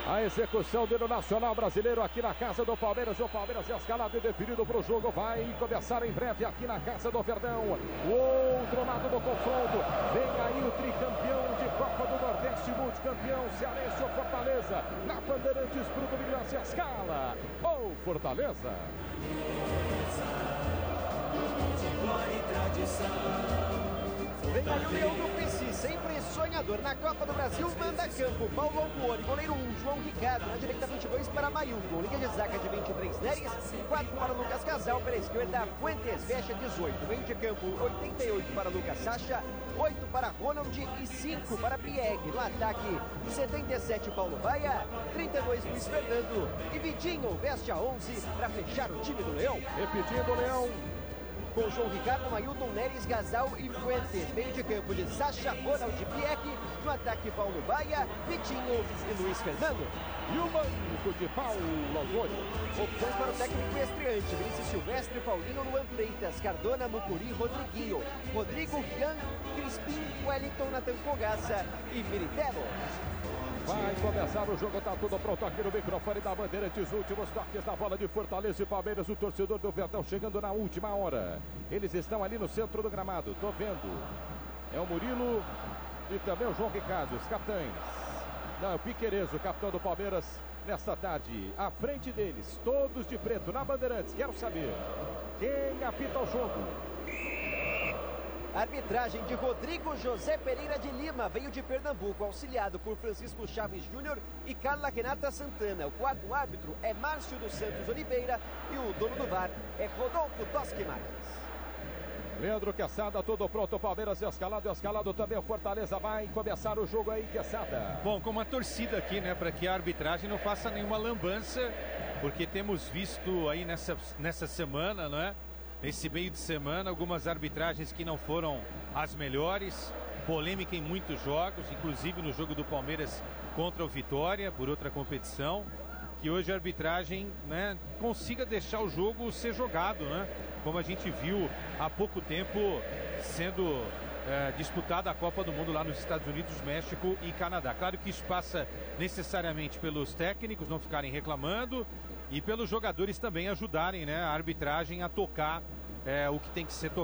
A execução do Nacional Brasileiro aqui na casa do Palmeiras. O Palmeiras é escalado e definido para o jogo. Vai começar em breve aqui na casa do Verdão. O outro lado do confronto. Vem aí o tricampeão de Copa do Nordeste, multicampeão cearense, o Fortaleza. Na Bandeirantes para o Domínio se escala. O Fortaleza. Vem aí o Leão do PC, sempre sonhador. Na Copa do Brasil, manda campo. Paulo Autuori, goleiro 1, João Ricardo. Na direita, 22 para Mailton. Linha de zaga de 23, Neres. 4 para Lucas Casal. Pela esquerda, Fuentes, fecha 18. Meio de campo, 88 para Lucas Sacha. 8 para Ronald e 5 para Brieg. No ataque, 77 Paulo Baia. 32 Luiz Fernando. E Vitinho veste a 11 para fechar o time do Leão. Repetindo o Leão. Com João Ricardo, Mailton, Neres, Gasal e Fuentes. Meio de campo de Sacha, Ronald e Brieg. No ataque, Paulo Baia, Vitinho e Luiz Fernando. E o banco de Paulo Autuori. Opções para o técnico estreante. Vinícius Silvestre, Paulinho, Luan Freitas, Cardona, Mucuri, Rodriguinho. Rodrigo, Rian, Crispim, Wellington, Natan Fogaça e Militelo. Vai começar o jogo, tá tudo pronto aqui no microfone da Bandeirantes. Últimos toques da bola de Fortaleza e Palmeiras. O torcedor do Verdão chegando na última hora. Eles estão ali no centro do gramado, tô vendo. É o Murilo e também o João Ricardo, os capitães. Não, é o Piqueires, o capitão do Palmeiras, nesta tarde. À frente deles, todos de preto, na Bandeirantes. Quero saber quem apita o jogo. Arbitragem de Rodrigo José Pereira de Lima, veio de Pernambuco, auxiliado por Francisco Chaves Júnior e Carla Renata Santana. O quarto árbitro é Márcio dos Santos Oliveira e o dono do VAR é Rodolfo Toschi Marques. Leandro Quesada, tudo pronto, Palmeiras escalado também o Fortaleza. Vai começar o jogo aí, Quesada. Bom, com uma torcida aqui, né, para que a arbitragem não faça nenhuma lambança, porque temos visto aí nessa semana, não é? Nesse meio de semana, algumas arbitragens que não foram as melhores, polêmica em muitos jogos, inclusive no jogo do Palmeiras contra o Vitória, por outra competição, que hoje a arbitragem, né, consiga deixar o jogo ser jogado, né? Como a gente viu há pouco tempo sendo disputada a Copa do Mundo lá nos Estados Unidos, México e Canadá. Claro que isso passa necessariamente pelos técnicos não ficarem reclamando e pelos jogadores também ajudarem, né, a arbitragem a tocar o que tem que ser tocado.